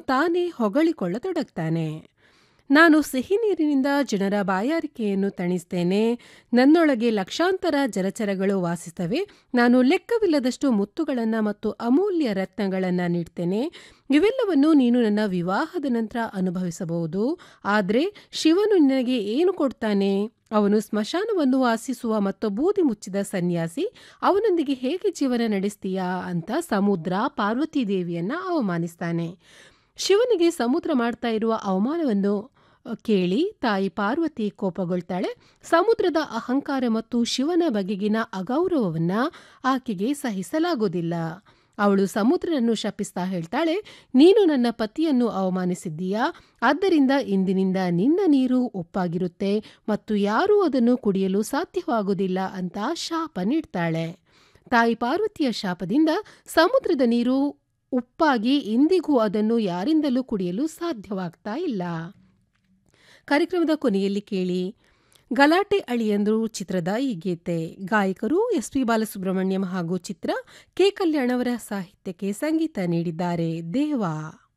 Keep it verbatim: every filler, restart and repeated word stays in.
ತಾನೇ ಹೊಗಳಿಕೊಳ್ಳತೊಡಗ್ತಾನೆ. ನಾನು ಸಿಹಿ ನೀರಿನಿಂದ ಜನರ ಬಾಯಾರಿಕೆಯನ್ನು ತಣಿಸ್ತೇನೆ. ನನ್ನೊಳಗೆ ಲಕ್ಷಾಂತರ ಜಲಚರಗಳು ವಾಸಿಸ್ತವೆ. ನಾನು ಲೆಕ್ಕವಿಲ್ಲದಷ್ಟು ಮುತ್ತುಗಳನ್ನು ಮತ್ತು ಅಮೂಲ್ಯ ರತ್ನಗಳನ್ನು ನೀಡ್ತೇನೆ. ಇವೆಲ್ಲವನ್ನು ನೀನು ನನ್ನ ವಿವಾಹದ ನಂತರ ಅನುಭವಿಸಬಹುದು. ಆದರೆ ಶಿವನು ನಿನಗೆ ಏನು ಕೊಡ್ತಾನೆ? ಅವನು ಸ್ಮಶಾನವನ್ನು ವಾಸಿಸುವ ಮತ್ತು ಬೂದಿ ಮುಚ್ಚಿದ ಸನ್ಯಾಸಿ. ಅವನೊಂದಿಗೆ ಹೇಗೆ ಜೀವನ ನಡೆಸ್ತೀಯಾ ಅಂತ ಸಮುದ್ರ ಪಾರ್ವತಿ ದೇವಿಯನ್ನ ಅವಮಾನಿಸ್ತಾನೆ. ಶಿವನಿಗೆ ಸಮುದ್ರ ಮಾಡ್ತಾ ಇರುವ ಅವಮಾನವನ್ನು ಕೇಳಿ ತಾಯಿ ಪಾರ್ವತಿ ಕೋಪಗೊಳ್ತಾಳೆ. ಸಮುದ್ರದ ಅಹಂಕಾರ ಮತ್ತು ಶಿವನ ಬಗೆಗಿನ ಅಗೌರವವನ್ನ ಆಕೆಗೆ ಸಹಿಸಲಾಗುವುದಿಲ್ಲ. ಅವಳು ಸಮುದ್ರನನ್ನು ಶಪಿಸ್ತಾ ಹೇಳ್ತಾಳೆ, ನೀನು ನನ್ನ ಪತಿಯನ್ನು ಅವಮಾನಿಸಿದ್ದೀಯಾ, ಆದ್ದರಿಂದ ಇಂದಿನಿಂದ ನಿನ್ನ ನೀರು ಉಪ್ಪಾಗಿರುತ್ತೆ ಮತ್ತು ಯಾರೂ ಅದನ್ನು ಕುಡಿಯಲು ಸಾಧ್ಯವಾಗುವುದಿಲ್ಲ ಅಂತ ಶಾಪ ನೀಡ್ತಾಳೆ. ತಾಯಿ ಪಾರ್ವತಿಯ ಶಾಪದಿಂದ ಸಮುದ್ರದ ನೀರು ಉಪ್ಪಾಗಿ ಇಂದಿಗೂ ಅದನ್ನು ಯಾರಿಂದಲೂ ಕುಡಿಯಲು ಸಾಧ್ಯವಾಗ್ತಾ ಇಲ್ಲ. ಕಾರ್ಯಕ್ರಮದ ಕೊನೆಯಲ್ಲಿ ಕೇಳಿ ಗಲಾಟೆ ಅಳಿಯಂದ್ರು ಚಿತ್ರದ ಈ ಗೀತೆ. ಗಾಯಕರು ಎಸ್ ಪಿ ಬಾಲಸುಬ್ರಹ್ಮಣ್ಯಂ ಹಾಗೂ ಚಿತ್ರ. ಕೆ ಕಲ್ಯಾಣ್ ಅವರ ಸಾಹಿತ್ಯಕ್ಕೆ ಸಂಗೀತ ನೀಡಿದ್ದಾರೆ ದೇವಾ.